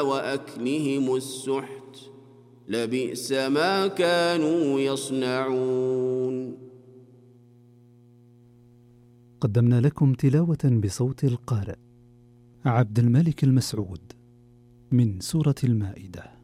وأكلهم السحت لبئس ما كانوا يصنعون. قدمنا لكم تلاوة بصوت القارئ عبد الملك المسعود من سورة المائدة.